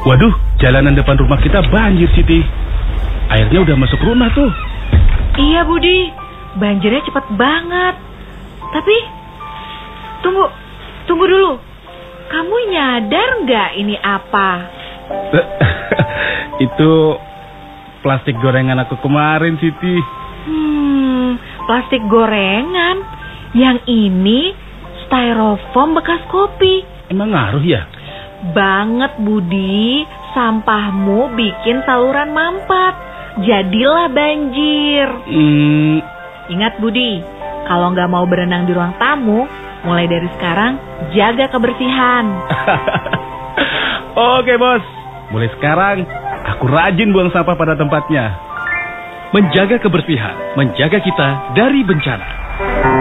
Waduh, jalanan depan rumah kita banjir, Siti. Airnya udah masuk rumah tuh. Iya, Budi. Banjirnya cepet banget. Tapi, tunggu dulu. Kamu nyadar nggak ini apa? Itu plastik gorengan aku kemarin, Siti. Plastik gorengan. Yang ini styrofoam bekas kopi. Emang ngaruh ya? Banget, Budi. Sampahmu bikin saluran mampet. Jadilah banjir. Ingat, Budi, kalau nggak mau berenang di ruang tamu, mulai dari sekarang jaga kebersihan. Oke, Bos. Mulai sekarang aku rajin buang sampah pada tempatnya. Menjaga kebersihan, menjaga kita dari bencana.